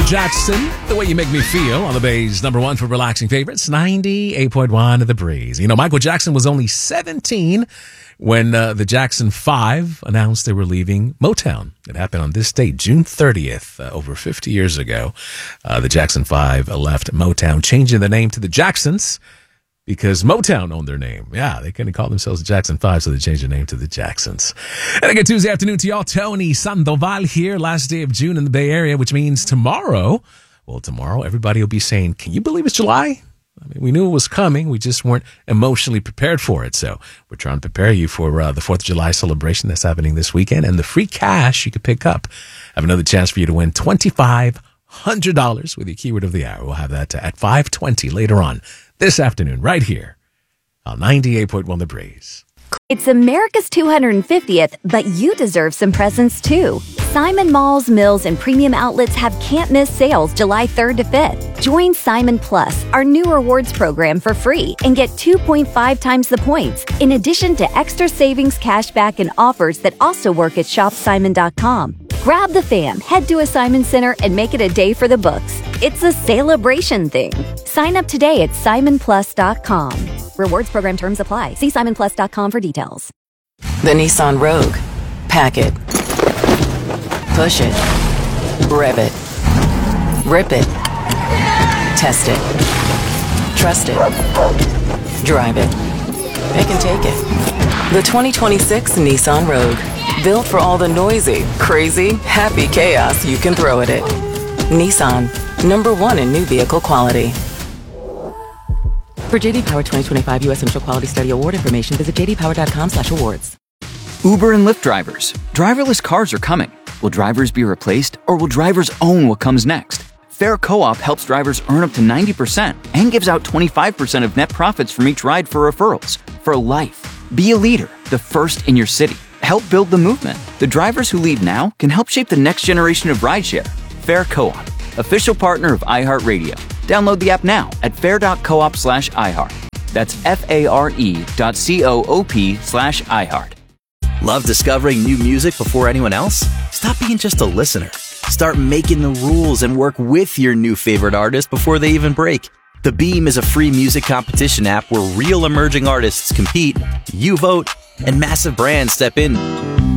Jackson, The Way You Make Me Feel, on the Bay's number one for relaxing favorites, 98.1 The Breeze. You know, Michael Jackson was only 17 when the Jackson 5 announced they were leaving Motown. It happened on this date, June 30th, over 50 years ago. The Jackson 5 left Motown, changing the name to the Jacksons because Motown owned their name. Yeah, they couldn't call themselves the Jackson 5, so they changed their name to the Jacksons. And a good Tuesday afternoon to y'all. Tony Sandoval here, last day of June in the Bay Area, which means tomorrow, everybody will be saying, can you believe it's July? I mean, we knew it was coming. We just weren't emotionally prepared for it. So we're trying to prepare you for the 4th of July celebration that's happening this weekend. And the free cash you could pick up. Have another chance for you to win $2,500 with your keyword of the hour. We'll have that at 5:20 later on this afternoon, right here on 98.1 The Breeze. It's America's 250th, but you deserve some presents too. Simon Malls, Mills, and Premium Outlets have can't-miss sales July 3rd to 5th. Join Simon Plus, our new rewards program, for free and get 2.5 times the points, in addition to extra savings, cashback, and offers that also work at shopsimon.com. Grab the fam, head to a Simon Center, and make it a day for the books. It's a celebration thing. Sign up today at simonplus.com. Rewards program terms apply. See simonplus.com for details. The Nissan Rogue. Pack it. Push it. Rev it. Rip it. Test it. Trust it. Drive it. They can take it. The 2026 Nissan Rogue. Built for all the noisy, crazy, happy chaos you can throw at it. Nissan. Number one in new vehicle quality. For JD Power 2025 U.S. Initial Quality Study Award information, visit jdpower.com/awards. Uber and Lyft drivers. Driverless cars are coming. Will drivers be replaced, or will drivers own what comes next? Fair Co-op helps drivers earn up to 90% and gives out 25% of net profits from each ride for referrals. For life. Be a leader, the first in your city. Help build the movement. The drivers who lead now can help shape the next generation of rideshare. Fair Co-op, official partner of iHeartRadio. Download the app now at fair.coop/iHeart. That's FARE.coop/iHeart. Love discovering new music before anyone else? Stop being just a listener. Start making the rules and work with your new favorite artist before they even break. The Beam is a free music competition app where real emerging artists compete, you vote, and massive brands step in.